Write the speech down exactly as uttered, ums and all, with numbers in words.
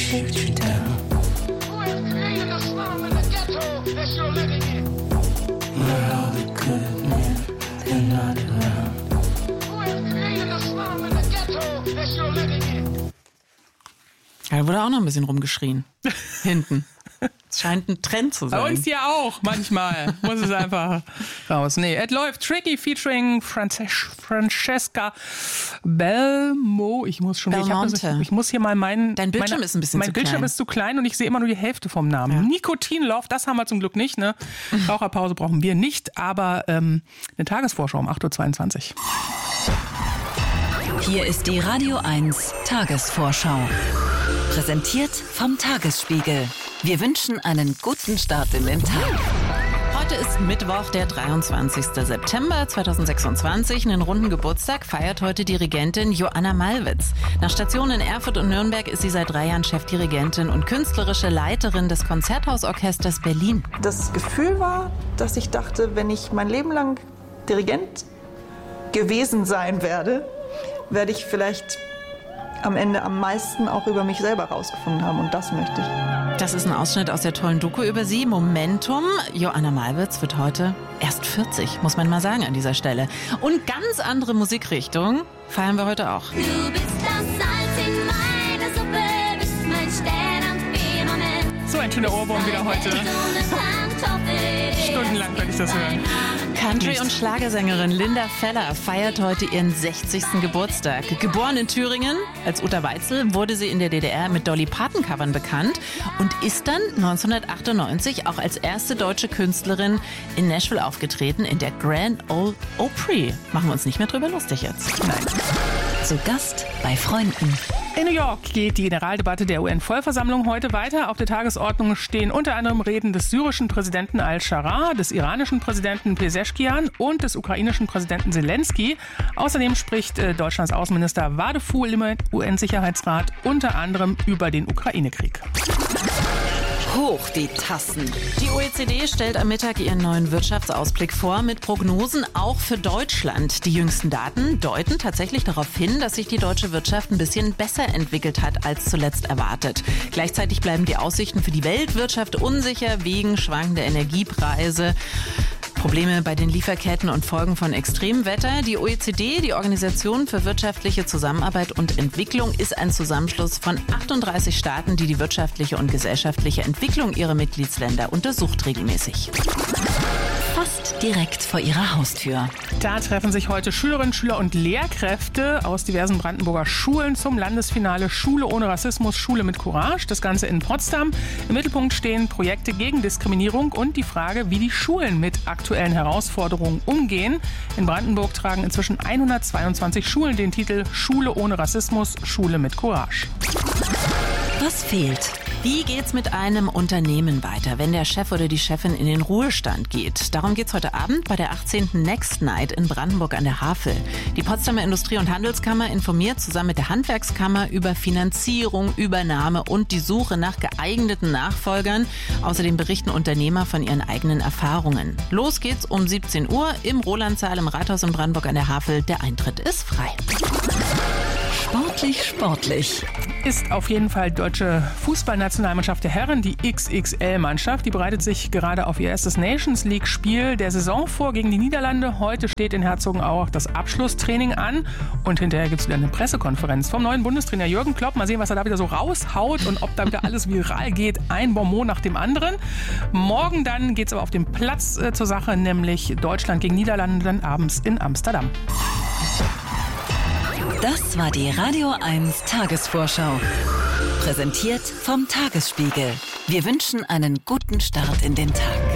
should you tell? Who has created a slum in the ghetto that you're living in? Where all the good men, they're not around. Who has created a slum in the ghetto that you're living in? Da wurde auch noch ein bisschen rumgeschrien. Hinten. Es scheint ein Trend zu sein. Bei uns hier auch, manchmal. Muss es einfach raus. Nee, es läuft. Tricky featuring Frances- Francesca Belmo. Ich muss schon, ich, hab das, ich muss hier mal meinen. Dein Bildschirm meine, ist ein bisschen mein zu Bildschirm klein. ist zu klein und ich sehe immer nur die Hälfte vom Namen. Ja. Nikotinlauf, das haben wir zum Glück nicht. Ne? Raucherpause brauchen wir nicht, aber ähm, eine Tagesvorschau um acht Uhr zweiundzwanzig. Hier ist die Radio eins Tagesvorschau. Präsentiert vom Tagesspiegel. Wir wünschen einen guten Start in den Tag. Heute ist Mittwoch, der dreiundzwanzigster September zweitausendsechsundzwanzig. Einen runden Geburtstag feiert heute Dirigentin Joanna Malwitz. Nach Stationen in Erfurt und Nürnberg ist sie seit drei Jahren Chefdirigentin und künstlerische Leiterin des Konzerthausorchesters Berlin. Das Gefühl war, dass ich dachte, wenn ich mein Leben lang Dirigent gewesen sein werde, werde ich vielleicht am Ende am meisten auch über mich selber rausgefunden haben. Und das möchte ich. Das ist ein Ausschnitt aus der tollen Doku über sie, Momentum. Joanna Malwitz wird heute erst vierzig, muss man mal sagen an dieser Stelle. Und ganz andere Musikrichtung feiern wir heute auch. Du bist das Salz in meiner Suppe, bist mein Stern am Firmament. So ein schöner Ohrwurm wieder heute. Stundenlang werde ich das hören. Country- und Schlagersängerin Linda Feller feiert heute ihren sechzigsten Geburtstag. Geboren in Thüringen als Uta Weitzel, wurde sie in der D D R mit Dolly Parton-Covern bekannt und ist dann neunzehnhundertachtundneunzig auch als erste deutsche Künstlerin in Nashville aufgetreten, in der Grand Ole Opry. Machen wir uns nicht mehr drüber lustig jetzt. Nein. Zu Gast bei Freunden. In New York geht die Generaldebatte der U N-Vollversammlung heute weiter. Auf der Tagesordnung stehen unter anderem Reden des syrischen Präsidenten al-Shara, des iranischen Präsidenten Pezeshkian und des ukrainischen Präsidenten Zelensky. Außerdem spricht äh, Deutschlands Außenminister Wadeful im U N-Sicherheitsrat unter anderem über den Ukraine-Krieg. Hoch die Tassen. Die O E C D stellt am Mittag ihren neuen Wirtschaftsausblick vor mit Prognosen auch für Deutschland. Die jüngsten Daten deuten tatsächlich darauf hin, dass sich die deutsche Wirtschaft ein bisschen besser entwickelt hat als zuletzt erwartet. Gleichzeitig bleiben die Aussichten für die Weltwirtschaft unsicher wegen schwankender Energiepreise. Probleme bei den Lieferketten und Folgen von Extremwetter. Die O E C D, die Organisation für wirtschaftliche Zusammenarbeit und Entwicklung, ist ein Zusammenschluss von achtunddreißig Staaten, die die wirtschaftliche und gesellschaftliche Entwicklung ihrer Mitgliedsländer untersucht regelmäßig. Fast direkt vor ihrer Haustür. Da treffen sich heute Schülerinnen, Schüler und Lehrkräfte aus diversen Brandenburger Schulen zum Landesfinale Schule ohne Rassismus, Schule mit Courage. Das Ganze in Potsdam. Im Mittelpunkt stehen Projekte gegen Diskriminierung und die Frage, wie die Schulen mit aktuellen Herausforderungen umgehen. In Brandenburg tragen inzwischen hundertzweiundzwanzig Schulen den Titel Schule ohne Rassismus, Schule mit Courage. Was fehlt? Wie geht's mit einem Unternehmen weiter, wenn der Chef oder die Chefin in den Ruhestand geht? Darum geht's heute Abend bei der achtzehnten Next Night in Brandenburg an der Havel. Die Potsdamer Industrie- und Handelskammer informiert zusammen mit der Handwerkskammer über Finanzierung, Übernahme und die Suche nach geeigneten Nachfolgern. Außerdem berichten Unternehmer von ihren eigenen Erfahrungen. Los geht's um siebzehn Uhr im Rolandsaal im Rathaus in Brandenburg an der Havel. Der Eintritt ist frei. Sportlich, sportlich. Ist auf jeden Fall deutsche Fußballnationalmannschaft der Herren, die X X L-Mannschaft. Die bereitet sich gerade auf ihr erstes Nations League-Spiel der Saison vor gegen die Niederlande. Heute steht in Herzogenaurach das Abschlusstraining an und hinterher gibt es wieder eine Pressekonferenz vom neuen Bundestrainer Jürgen Klopp. Mal sehen, was er da wieder so raushaut und ob da wieder alles viral geht. Ein Bonbon nach dem anderen. Morgen dann geht es aber auf dem Platz äh, zur Sache, nämlich Deutschland gegen Niederlande, dann abends in Amsterdam. Das war die Radio eins Tagesvorschau. Präsentiert vom Tagesspiegel. Wir wünschen einen guten Start in den Tag.